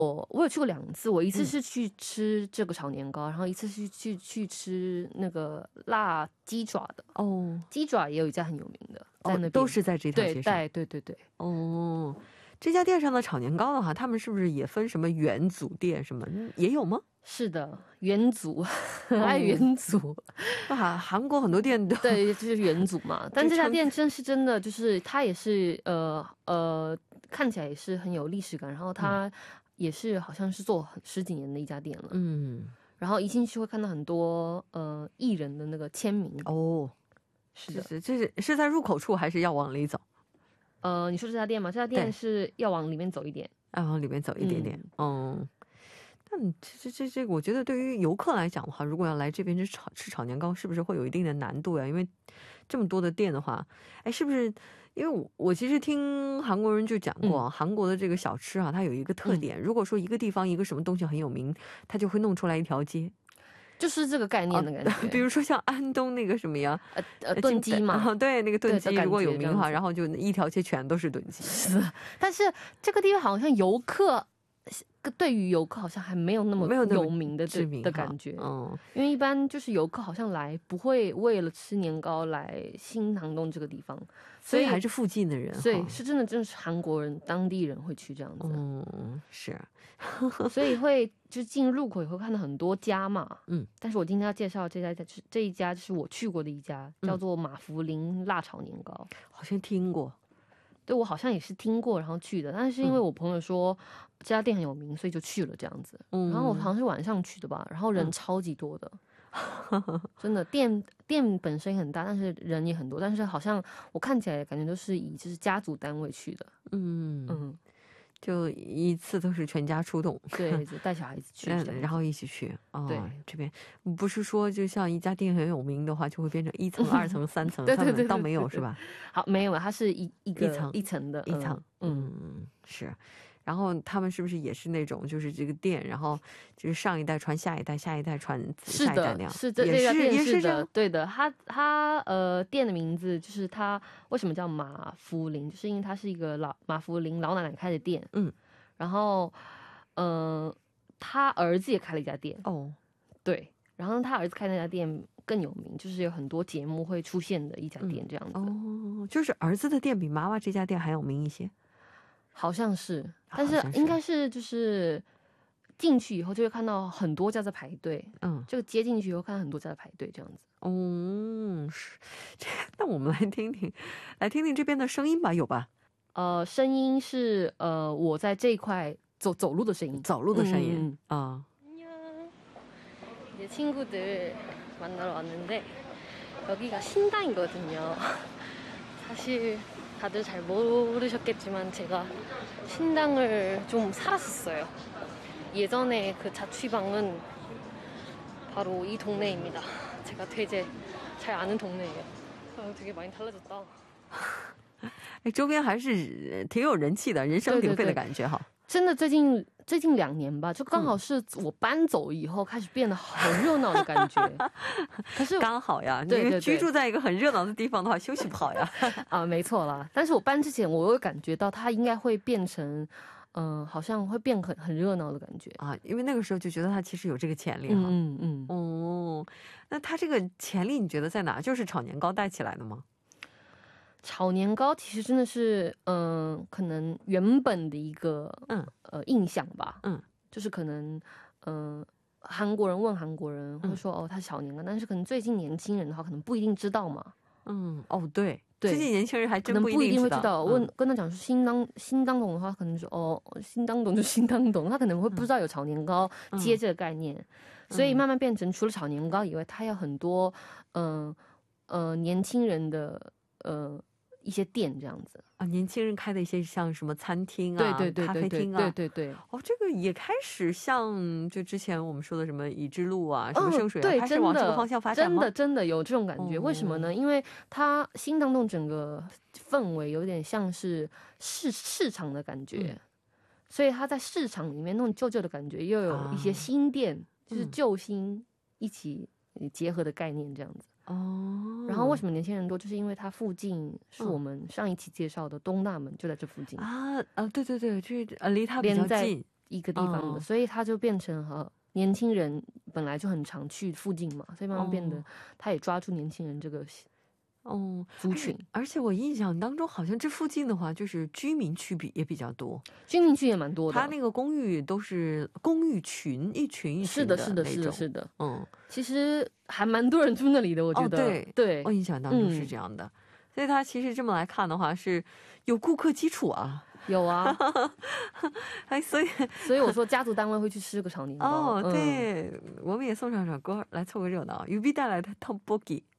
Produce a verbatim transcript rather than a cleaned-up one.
我我有去过两次，我一次是去吃这个炒年糕，然后一次是去去吃那个辣鸡爪的。哦，鸡爪也有一家很有名的，在那边都是在这条街上。 对对对对。 哦，这家店上的炒年糕的话，他们是不是也分什么元祖店什么也有吗？ 是的，元祖，爱元祖。 啊，韩国很多店都对，就是元祖嘛。但这家店真是真的，就是它也是呃呃，看起来也是很有历史感，然后它也是好像是做十几年的一家店了。嗯，然后一进去会看到很多呃艺人的那个签名。哦，是的， 这是是在入口处还是要往里走？ 呃，你说这家店吗？这家店是要往里面走一点， 要往里面走一点点。嗯。但这这这我觉得对于游客来讲的话，如果要来这边吃炒吃炒年糕，是不是会有一定的难度呀？因为这么多的店的话，哎，是不是？因为我我其实听韩国人就讲过，韩国的这个小吃啊，它有一个特点，如果说一个地方一个什么东西很有名，它就会弄出来一条街。 就是这个概念的感觉。 比如说像安东那个什么呀， 呃呃炖鸡嘛， 对，那个炖鸡如果有名的话，然后就一条街全都是炖鸡。 是的，但是这个地方好像游客。对于游客好像还没有那么有名的知名的感觉。嗯，因为一般就是游客好像来不会为了吃年糕来新堂洞这个地方， 所以还是附近的人。 所以是真的真的是韩国人当地人会去这样子。嗯，是。所以会就进入口以后看到很多家嘛。嗯，但是我今天要介绍这家这一家就是我去过的一家，叫做马福林辣炒年糕。 好像听过。 对，我好像也是听过然后去的，但是因为我朋友说这家店很有名，所以就去了这样子。然后我好像是晚上去的吧，然后人超级多的。真的，店店本身很大，但是人也很多，但是好像我看起来感觉都是以就是家族单位去的。嗯嗯， 就一次都是全家出动。 对，就带小孩子去， 然后一起去。对，这边不是说就像一家店很有名的话就会变成一层二层三层。对对对，倒没有是吧？ 好，没有，它是一一个一层一层的一层。嗯，是。然后他们是不是也是那种就是这个店，然后就是上一代传下一代，下一代传下一代那样？ 是的，是这家店是的，对的。他他呃店的名字就是他为什么叫马福林，就是因为他是一个老马福林老奶奶开的店。嗯，然后嗯、呃，他儿子也开了一家店。哦，对，然后他儿子开那家店更有名，就是有很多节目会出现的一家店这样子。 哦，就是儿子的店比妈妈这家店还有名一些。 好像是，但是应该是就是进去以后就会看到很多家在排队。嗯，这个接进去以后看到很多家在排队这样子。 哦，是。那我们来听听，来听听这边的声音吧，有吧？ 呃，声音是呃我在这一块走走路的声音， 走路的声音啊。 이제 친구들 만나러 왔는데 여기가 신당이거든요. 사실 다들 잘 모르셨겠지만 제가 신당을 좀 살았었어요. 예전에 그 자취방은 바로 이 동네입니다. 제가 되게 잘 아는 동네예요. 아, 되게 많이 달라졌다. 周边还是挺有人气的，人声鼎沸的感觉哈。 真的最近最近两年吧，就刚好是我搬走以后开始变得很热闹的感觉。 可是刚好呀，对对对，居住在一个很热闹的地方的话，休息不好呀。 啊，没错啦。但是我搬之前，我有感觉到它应该会变成，嗯、呃，好像会变很很热闹的感觉啊。因为那个时候就觉得它其实有这个潜力哈。嗯嗯。哦，那它这个潜力你觉得在哪？就是炒年糕带起来的吗？ 炒年糕其实真的是，嗯、呃，可能原本的一个，嗯，呃，印象吧，嗯，就是可能，嗯、呃，韩国人问韩国人会说，哦，它是炒年糕，但是可能最近年轻人的话，可能不一定知道嘛， 嗯，哦，对，最近年轻人还真不一定会知道。问跟他讲是新当新当董的话，可能说，哦，新当董就新当董，他可能会不知道有炒年糕接这个概念，所以慢慢变成除了炒年糕以外，它有很多，嗯呃年轻人的，呃。一些店这样子啊，年轻人开的一些像什么餐厅啊， 对对对， 咖啡厅啊， 对对对。 哦，这个也开始像就之前我们说的什么乙之路啊，什么圣水啊，开始往这个方向发展吗？ 真的真的有这种感觉。为什么呢？因为它新当洞整个氛围有点像是市市场的感觉，所以它在市场里面那种旧旧的感觉，又有一些新店，就是旧新一起结合的概念这样子。哦，然后为什么年轻人多？就是因为它附近是我们上一期介绍的东大门，就在这附近啊。呃，对对对，就是呃离它比较近， 一个地方的，所以它就变成呃年轻人本来就很常去附近嘛，所以慢慢变得它也抓住年轻人这个哦族群。 而且我印象当中好像这附近的话就是居民区比也比较多， 居民区也蛮多的， 它那个公寓都是公寓群一群一群的那种， 是的是的是的是的， 嗯， 其实还蛮多人住那里的，我觉得。 对对，我印象当中是这样的，所以它其实这么来看的话是有顾客基础啊。 有啊， 哎，所以所以我说家族单位会去吃个炒年糕。 哦，对，我们也送上首歌来凑个热闹，유비带来的떡볶이。